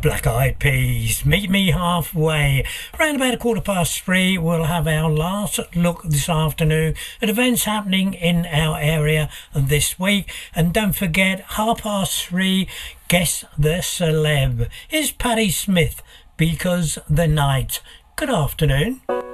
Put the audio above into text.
Black Eyed Peas, Meet Me Halfway. Around about 3:15, we'll have our last look this afternoon at events happening in our area this week. And don't forget, 3:30, Guess the Celeb. Is Patti Smith, Because the Night. Good afternoon.